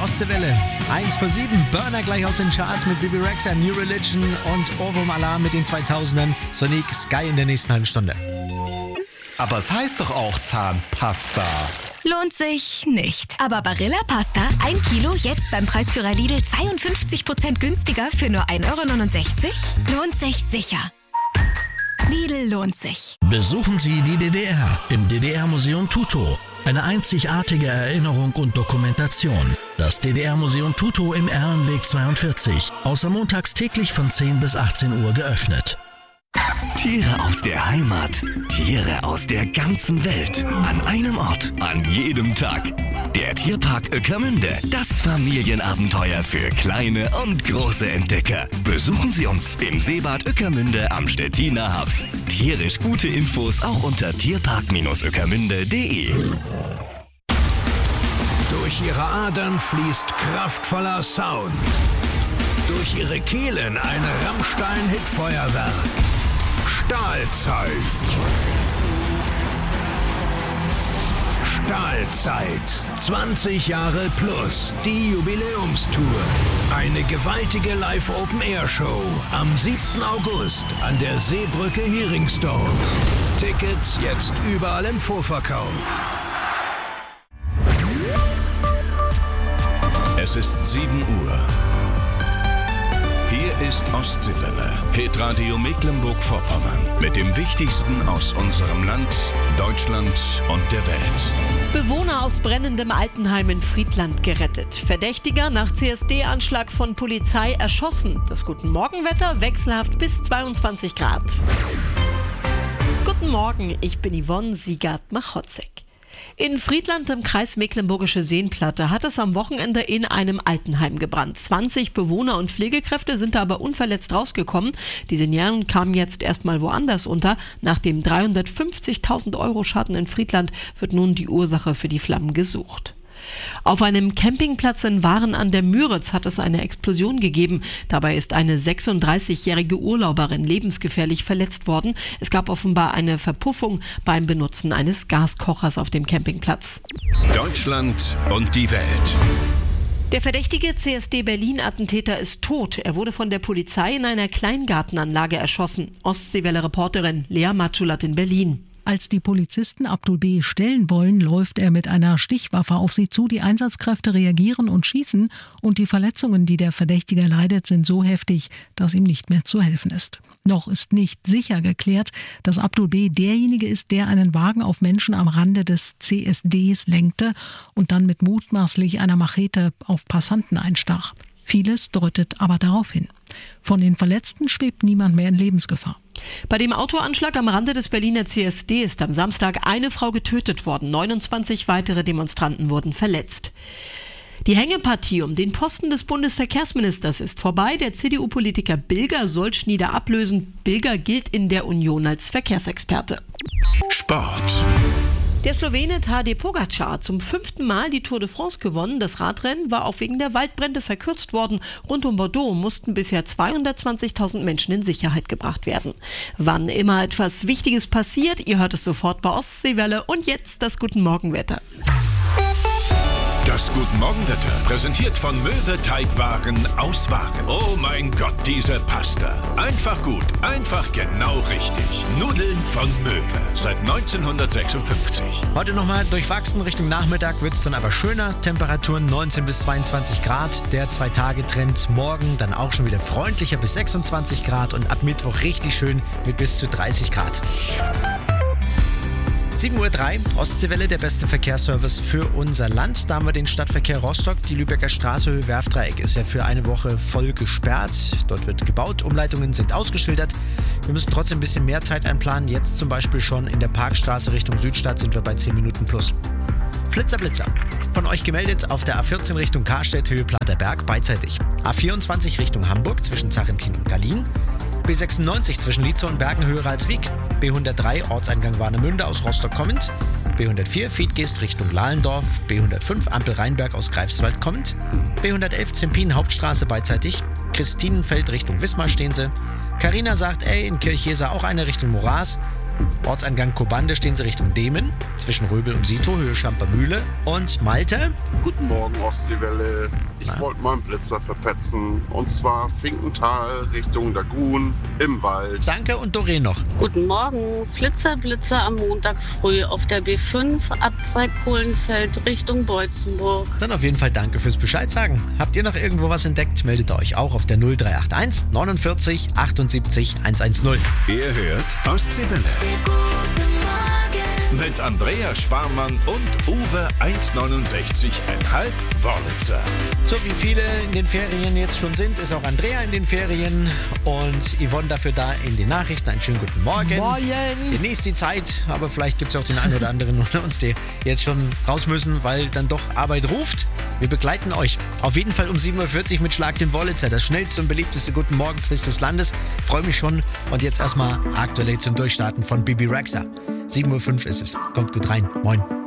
Ostseewelle. 1 vor 7, Burner gleich aus den Charts mit Bibi Rexha, New Religion und Ohrwurm Alarm mit den 2000ern. Sonic, Sky in der nächsten halben Stunde. Aber es heißt doch auch Zahnpasta. Lohnt sich nicht. Aber Barilla Pasta, 1 Kilo, jetzt beim Preisführer Lidl 52% günstiger für nur 1,69 €? Lohnt sich sicher. Lidl lohnt sich. Besuchen Sie die DDR im DDR-Museum Tutow. Eine einzigartige Erinnerung und Dokumentation. Das DDR-Museum Tutow im Erlenweg 42. Außer montags täglich von 10 bis 18 Uhr geöffnet. Tiere aus der Heimat, Tiere aus der ganzen Welt. An einem Ort, an jedem Tag. Der Tierpark Ueckermünde. Das Familienabenteuer für kleine und große Entdecker. Besuchen Sie uns im Seebad Ueckermünde am Stettiner Haff. Tierisch gute Infos auch unter tierpark-ueckermünde.de. Durch ihre Adern fließt kraftvoller Sound. Durch ihre Kehlen ein Rammstein-Hitfeuerwerk. Stahlzeit. Stahlzeit. 20 Jahre plus. Die Jubiläumstour. Eine gewaltige Live-Open-Air-Show am 7. August an der Seebrücke Heringsdorf. Tickets jetzt überall im Vorverkauf. Es ist 7 Uhr. Hier ist Ostseewelle, Hitradio Mecklenburg-Vorpommern. Mit dem Wichtigsten aus unserem Land, Deutschland und der Welt. Bewohner aus brennendem Altenheim in Friedland gerettet. Verdächtiger nach CSD-Anschlag von Polizei erschossen. Das Guten Morgenwetter wechselhaft bis 22 Grad. Guten Morgen, ich bin Yvonne Siegert-Machotzek. In Friedland im Kreis Mecklenburgische Seenplatte hat es am Wochenende in einem Altenheim gebrannt. 20 Bewohner und Pflegekräfte sind aber unverletzt rausgekommen. Die Senioren kamen jetzt erstmal woanders unter. Nach dem 350.000 € Schaden in Friedland wird nun die Ursache für die Flammen gesucht. Auf einem Campingplatz in Waren an der Müritz hat es eine Explosion gegeben. Dabei ist eine 36-jährige Urlauberin lebensgefährlich verletzt worden. Es gab offenbar eine Verpuffung beim Benutzen eines Gaskochers auf dem Campingplatz. Deutschland und die Welt. Der verdächtige CSD-Berlin-Attentäter ist tot. Er wurde von der Polizei in einer Kleingartenanlage erschossen. Ostseewelle-Reporterin Lea Matschulat in Berlin. Als die Polizisten Abdul B. stellen wollen, läuft er mit einer Stichwaffe auf sie zu. Die Einsatzkräfte reagieren und schießen und die Verletzungen, die der Verdächtige leidet, sind so heftig, dass ihm nicht mehr zu helfen ist. Noch ist nicht sicher geklärt, dass Abdul B. derjenige ist, der einen Wagen auf Menschen am Rande des CSDs lenkte und dann mit mutmaßlich einer Machete auf Passanten einstach. Vieles deutet aber darauf hin. Von den Verletzten schwebt niemand mehr in Lebensgefahr. Bei dem Autoanschlag am Rande des Berliner CSD ist am Samstag eine Frau getötet worden. 29 weitere Demonstranten wurden verletzt. Die Hängepartie um den Posten des Bundesverkehrsministers ist vorbei. Der CDU-Politiker Bilger soll Schnieder ablösen. Bilger gilt in der Union als Verkehrsexperte. Sport. Der Slowene Tadej Pogačar hat zum 5. Mal die Tour de France gewonnen. Das Radrennen war auch wegen der Waldbrände verkürzt worden. Rund um Bordeaux mussten bisher 220.000 Menschen in Sicherheit gebracht werden. Wann immer etwas Wichtiges passiert, ihr hört es sofort bei Ostseewelle. Und jetzt das Guten Morgenwetter. Das Guten Morgenwetter, präsentiert von Möwe Teigwaren aus Waren. Oh mein Gott, diese Pasta. Einfach gut, einfach genau richtig. Nudeln von Möwe, seit 1956. Heute nochmal durchwachsen, Richtung Nachmittag wird es dann aber schöner. Temperaturen 19 bis 22 Grad. Der 2-Tage-Trend morgen dann auch schon wieder freundlicher bis 26 Grad und ab Mittwoch richtig schön mit bis zu 30 Grad. 7:03 Uhr, Ostseewelle, der beste Verkehrsservice für unser Land. Da haben wir den Stadtverkehr Rostock. Die Lübecker Straße Höhe Werftdreieck ist ja für eine Woche voll gesperrt. Dort wird gebaut, Umleitungen sind ausgeschildert. Wir müssen trotzdem ein bisschen mehr Zeit einplanen. Jetzt zum Beispiel schon in der Parkstraße Richtung Südstadt sind wir bei 10 Minuten plus. Flitzer, Blitzer. Von euch gemeldet auf der A14 Richtung Karstedt, Höhe Platerberg, beidseitig. A24 Richtung Hamburg zwischen Zarentin und Gallien. B96 zwischen Lietzow und Bergen, Höhe Ralswiek. B103 Ortseingang Warnemünde aus Rostock kommend. B104 Fiedgeest Richtung Lahlendorf. B105 Ampel Rheinberg aus Greifswald kommend. B111 Zempin Hauptstraße beidseitig. Christinenfeld Richtung Wismar stehen sie. Carina sagt, in Kirchjesa auch eine Richtung Moraß. Ortseingang Kobande stehen sie Richtung Demen, zwischen Röbel und Sito, Höhe Schampermühle. Und Malte? Guten Morgen, Ostseewelle. Ich wollte mal einen Blitzer verpetzen. Und zwar Finkental Richtung Lagun im Wald. Danke und Doreen noch. Guten Morgen. Blitzer am Montag früh auf der B5 ab Kohlenfeld Richtung Beutzenburg. Dann auf jeden Fall danke fürs Bescheid sagen. Habt ihr noch irgendwo was entdeckt? Meldet euch auch auf der 0381 49 78 110. Ihr hört Ostseewelle. Mit Andrea Sparmann und Uwe 1,69,5 Wörlitzer. So wie viele in den Ferien jetzt schon sind, ist auch Andrea in den Ferien und Yvonne dafür da in den Nachrichten. Einen schönen guten Morgen. Morgen. Genießt die Zeit, aber vielleicht gibt es auch den einen oder anderen unter uns, die jetzt schon raus müssen, weil dann doch Arbeit ruft. Wir begleiten euch auf jeden Fall um 7.40 Uhr mit Schlag den Wörlitzer, das schnellste und beliebteste Guten Morgen-Quiz des Landes. Freue mich schon und jetzt erstmal aktuell zum Durchstarten von Bibi Rexha. 7.05 Uhr ist es. Kommt gut rein. Moin.